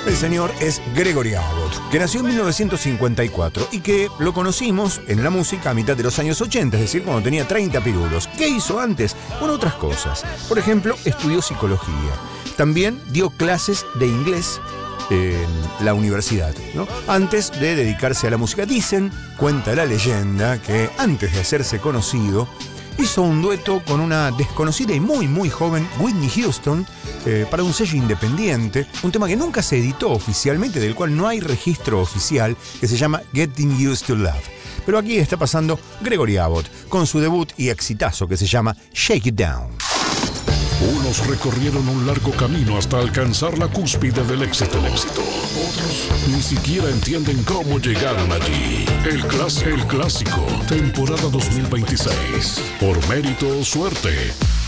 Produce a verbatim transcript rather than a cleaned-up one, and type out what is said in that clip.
El señor es Gregory Abbott, que nació en mil novecientos cincuenta y cuatro y que lo conocimos en la música a mitad de los años ochenta, es decir, cuando tenía treinta pirulos. ¿Qué hizo antes? Bueno, otras cosas. Por ejemplo, estudió psicología. También dio clases de inglés en la universidad, ¿no? Antes de dedicarse a la música. Dicen, cuenta la leyenda, que antes de hacerse conocido, hizo un dueto con una desconocida y muy muy joven Whitney Houston eh, para un sello independiente, un tema que nunca se editó oficialmente, del cual no hay registro oficial, que se llama Getting Used to Love. Pero aquí está pasando Gregory Abbott con su debut y exitazo que se llama Shake It Down. Unos recorrieron un largo camino hasta alcanzar la cúspide del éxito. Otros ni siquiera entienden cómo llegaron allí. El, clas- el clásico, temporada dos mil veintiséis. Por mérito o suerte,